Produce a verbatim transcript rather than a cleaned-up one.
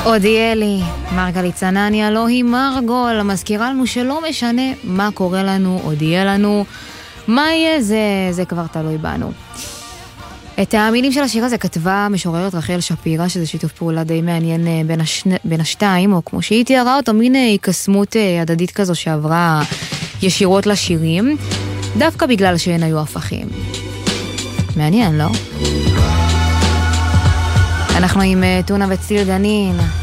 אודיאלי, מרגלית צנניה, לא היא מרגול, מזכירה לנו שלא משנה מה קורה לנו, עוד יהיה לנו, מה יהיה זה, זה כבר תלוי בנו. את המילים של השיר הזה כתבה משוררת רחל שפירא, שזה שיתוף פעולה די מעניין בין, השני, בין השתיים, או כמו שהיא תיארה אותו, מין קסמות הדדית כזו שעברה ישירות לשירים, דווקא בגלל שהן היו הפכים. מעניין, לא? אנחנו עם טונה וציל גנין.